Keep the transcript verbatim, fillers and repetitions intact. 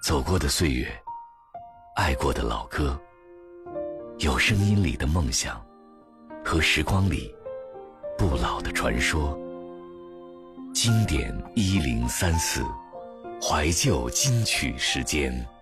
走过的岁月，爱过的老歌，有声音里的梦想，和时光里不老的传说。经典一零三四，怀旧金曲时间。